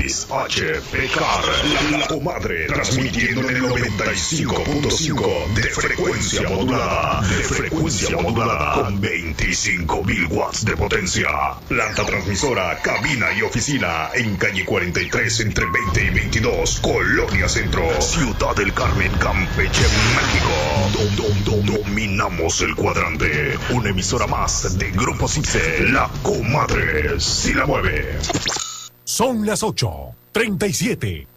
Luis H. Pecar, la comadre, transmitiendo en el 95.5 de frecuencia modulada, con 25.000 watts de potencia. Planta transmisora, cabina y oficina en calle 43 entre 20 y 22, Colonia Centro, Ciudad del Carmen, Campeche, México. Dominamos el cuadrante. Una emisora más de Grupo Cipse, la comadre si la mueve. Son las 8:37.